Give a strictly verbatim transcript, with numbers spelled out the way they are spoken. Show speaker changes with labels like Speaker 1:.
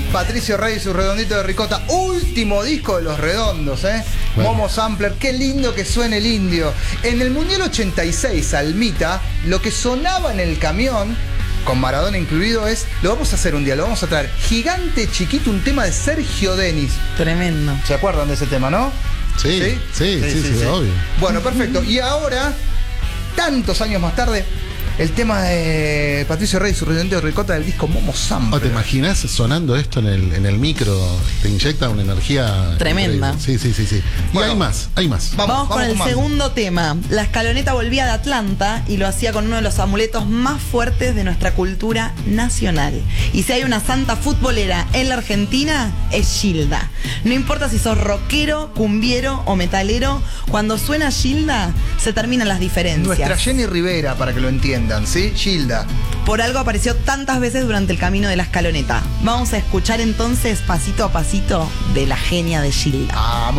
Speaker 1: Patricio Rey y su Redondito de Ricota, último disco de Los Redondos, ¿eh? Bueno. Momo Sampler, qué lindo que suene el indio. En el Mundial ochenta y seis, Almita, lo que sonaba en el camión, con Maradona incluido, es, lo vamos a hacer un día, lo vamos a traer, Gigante Chiquito, un tema de Sergio Denis.
Speaker 2: Tremendo.
Speaker 1: ¿Se acuerdan de ese tema, no?
Speaker 3: Sí, sí, sí, sí, sí, sí, sí. Obvio.
Speaker 1: Bueno, perfecto. Y ahora, tantos años más tarde, el tema de Patricio Rey y su Redondito de Ricota del disco Momo Sampler.
Speaker 3: ¿O te imaginas sonando esto en el, en el micro? Te inyecta una energía
Speaker 2: tremenda.
Speaker 3: Increíble. Sí, sí, sí, sí. Y bueno, hay más, hay más.
Speaker 2: Vamos, vamos, vamos con el con segundo tema. La Escaloneta volvía de Atlanta y lo hacía con uno de los amuletos más fuertes de nuestra cultura nacional. Y si hay una santa futbolera en la Argentina, es Gilda. No importa si sos rockero, cumbiero o metalero, cuando suena Gilda, se terminan las diferencias.
Speaker 1: Nuestra Jenny Rivera, para que lo entiendan. ¿Sí? Gilda.
Speaker 2: Por algo apareció tantas veces durante el camino de la Escaloneta. Vamos a escuchar entonces pasito a pasito de la genia de Gilda.
Speaker 1: Ah,